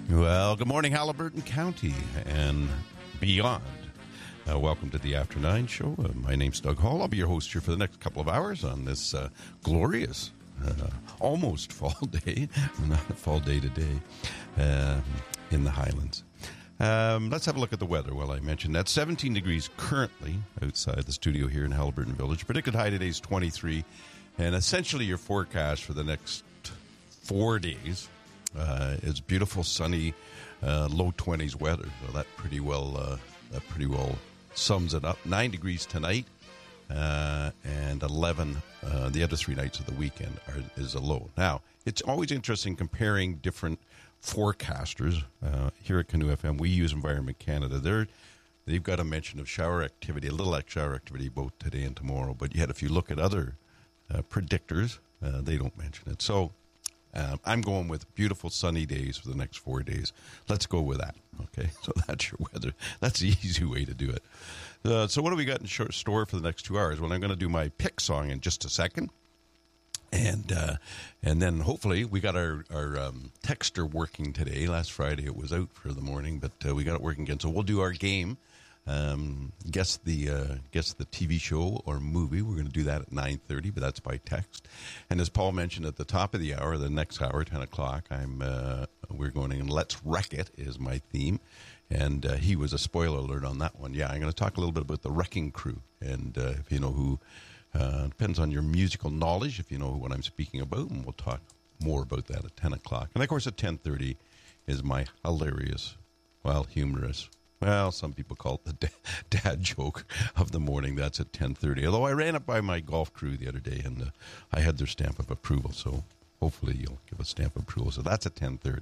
Well, good morning, Haliburton County and beyond. Welcome to the After 9 show. My name's Doug Hall. I'll be your host here for the next couple of hours on this glorious, almost fall day, not a fall day today, in the Highlands. Let's have a look at the weather while I mention that. 17 degrees currently outside the studio here in Haliburton Village. Predicted high today is 23. And essentially your forecast for the next 4 days is beautiful, sunny, low 20s weather. So that pretty well sums it up. 9 degrees tonight and 11 the other 3 nights of the weekend is a low. Now, it's always interesting comparing different forecasters. Here at Canoe FM, we use Environment Canada. They've got a mention of shower activity, a little shower activity both today and tomorrow. But yet if you look at other predictors, they don't mention it. So I'm going with beautiful sunny days for the next 4 days. Let's go with that. Okay, so that's your weather. That's the easy way to do it. So what do we got in store for the next 2 hours? Well, I'm going to do my pick song in just a second. And then hopefully we got our texter working today. Last Friday it was out for the morning, but we got it working again. So we'll do our game. Guess the TV show or movie. We're going to do that at 9:30, but that's by text. And as Paul mentioned at the top of the hour, the next hour, 10 o'clock, we're going in Let's Wreck It is my theme. And he was a spoiler alert on that one. Yeah, I'm going to talk a little bit about the Wrecking Crew. And if you know who, depends on your musical knowledge, if you know what I'm speaking about. And we'll talk more about that at 10 o'clock. And, of course, at 10:30 is my hilarious, humorous, some people call it the dad joke of the morning. That's at 10:30. Although I ran it by my golf crew the other day, and I had their stamp of approval. So hopefully you'll give a stamp of approval. So that's at 10:30.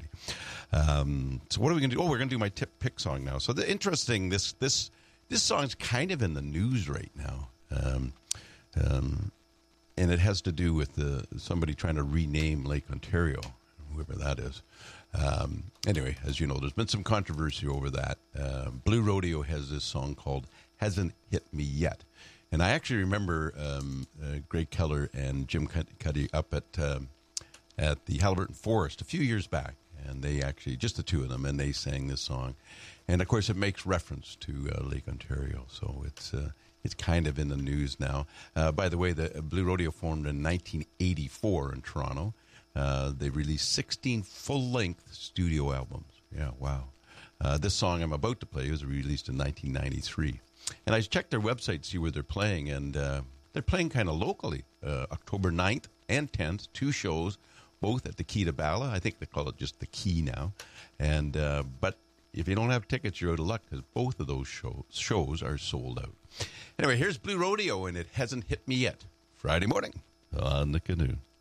So what are we going to do? Oh, we're going to do my pick song now. So the interesting, this song's kind of in the news right now. And it has to do with somebody trying to rename Lake Ontario, whoever that is. Anyway, as you know, there's been some controversy over that. Blue Rodeo has this song called Hasn't Hit Me Yet. And I actually remember Greg Keller and Jim Cuddy up at the Haliburton Forest a few years back. And they actually, just the two of them, and they sang this song. And, of course, it makes reference to Lake Ontario. So it's kind of in the news now. By the way, the Blue Rodeo formed in 1984 in Toronto. They released 16 full-length studio albums. Yeah, wow. This song I'm about to play was released in 1993. And I checked their website to see where they're playing, and they're playing kind of locally. October 9th and 10th, 2 shows, both at the Key to Bala. I think they call it just the Key now. And but if you don't have tickets, you're out of luck, because both of those shows are sold out. Anyway, here's Blue Rodeo, and It Hasn't Hit Me Yet. Friday morning on the Canoe.